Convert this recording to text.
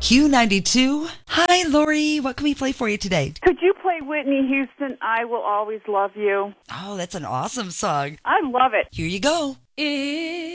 Q92. Hi, Lori. What can we play for you today? Could you play Whitney Houston, I Will Always Love You? Oh, that's an awesome song. I love it. Here you go.